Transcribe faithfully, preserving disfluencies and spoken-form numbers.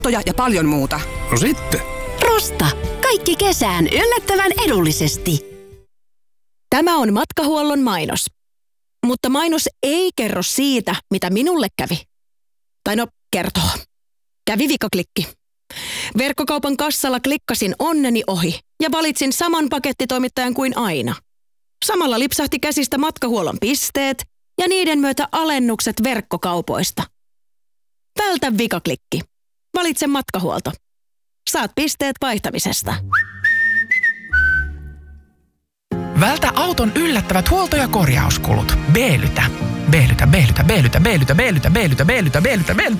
kattoja ja paljon muuta. No sitten. Rusta. Kaikki kesään yllättävän edullisesti. Tämä on Matkahuollon mainos. Mutta mainos ei kerro siitä, mitä minulle kävi. Tai no, kertoo. Kävi vikaklikki. Verkkokaupan kassalla klikkasin onneni ohi ja valitsin saman pakettitoimittajan kuin aina. Samalla lipsahti käsistä Matkahuollon pisteet ja niiden myötä alennukset verkkokaupoista. Vältä vikaklikki. Valitse Matkahuolto. Saat pisteet vaihtamisesta. Vältä auton yllättävät huolto- ja korjauskulut. B-lytä. B-lytä, B-lytä, B-lytä, B-lytä, B-lytä, B-lytä, B-lytä, B-lytä, B-lytä.